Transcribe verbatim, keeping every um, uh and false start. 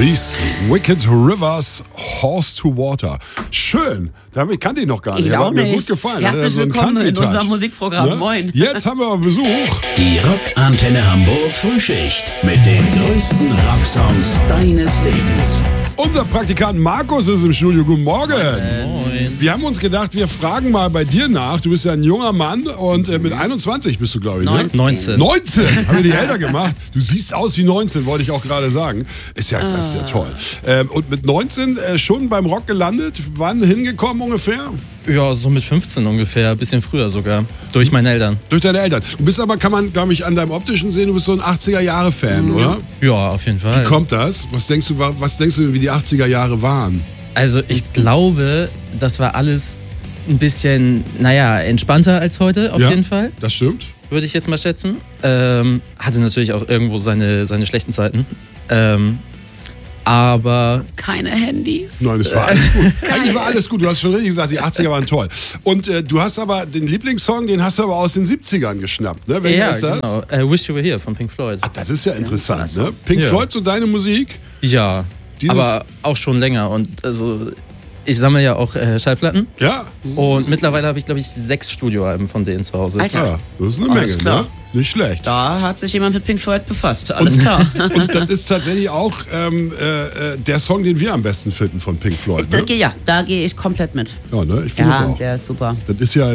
These Wicked Rivers, Horse to Water. Schön. Damit kannte ich noch gar nicht. Ich Der auch hat mir nicht. gut gefallen. Herzlich Hat so einen willkommen in Country-Touch. unserem Musikprogramm. Ne? Moin. Jetzt haben wir aber Besuch. Die Rockantenne Hamburg Frühschicht mit den größten Rocksongs deines Lebens. Unser Praktikant Markus ist im Studio. Guten Morgen. Moin. Wir haben uns gedacht, wir fragen mal bei dir nach. Du bist ja ein junger Mann und äh, mit einundzwanzig bist du, glaube ich. Ne? neunzehn. neunzehn haben wir die älter gemacht. Du siehst aus wie neunzehn, wollte ich auch gerade sagen. Ist ja, das ist ja toll. Ähm, und mit neunzehn äh, schon beim Rock gelandet. Wann hingekommen ungefähr? Ja, so mit fünfzehn ungefähr, ein bisschen früher sogar, durch meine Eltern. Durch deine Eltern. Du bist aber, kann man, glaube ich, an deinem Optischen sehen, du bist so ein achtziger-Jahre-Fan, Mhm. oder? Ja, auf jeden Fall. Wie kommt das? Was denkst du, wa- was denkst du, wie die achtziger Jahre waren? Also ich glaube, das war alles ein bisschen, naja, entspannter als heute, auf Ja, jeden Fall, Das stimmt. würde ich jetzt mal schätzen. Ähm, hatte natürlich auch irgendwo seine, seine schlechten Zeiten. Ähm, aber Keine Handys. Nein, es war alles gut. Eigentlich war alles gut. Du hast schon richtig gesagt, die achtziger waren toll. Und äh, du hast aber den Lieblingssong, den hast du aber aus den siebzigern geschnappt. Ne? Welcher ja, ist das? genau. Äh, Wish You Were Here von Pink Floyd. Ach, das ist ja interessant. Ne? Pink Ja. Floyd, so deine Musik? Ja, Dieses- aber auch schon länger. Und also ich sammle ja auch äh, Schallplatten. Ja. Und mittlerweile habe ich, glaube ich, sechs Studioalben von denen zu Hause. Alter. Ja, das ist eine Alles Menge, klar. ne? Nicht schlecht. Da hat sich jemand mit Pink Floyd befasst. Alles klar. Und das ist tatsächlich auch ähm, äh, äh, der Song, den wir am besten finden von Pink Floyd. Da, Ne? geh- ja, da gehe ich komplett mit. Ja, ne? Ich finde Ja, das auch. der ist super. Das ist ja